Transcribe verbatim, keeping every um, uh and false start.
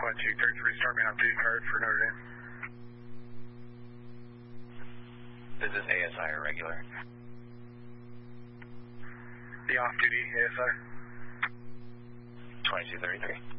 twenty-two thirty-three, start me on duty card for Notre Dame. This is A S I or regular? The off-duty A S I. twenty-two thirty-three.